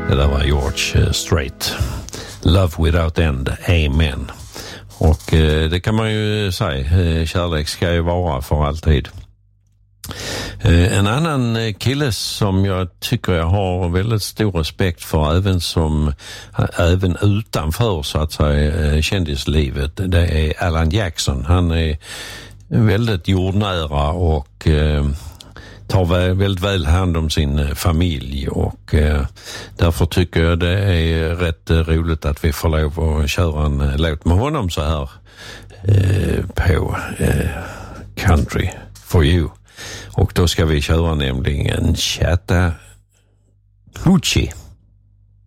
Det där var George Strait. Love without end, amen. Och det kan man ju säga, kärlek ska ju vara för alltid. En annan kille som jag tycker jag har väldigt stor respekt för även utanför så att säga kändislivet, det är Alan Jackson. Han är väldigt jordnära och tar väldigt väl hand om sin familj och därför tycker jag det är rätt roligt att vi får lov att köra en låt med honom så här på Country for You. Och då ska vi köra nämligen Chattahoochee.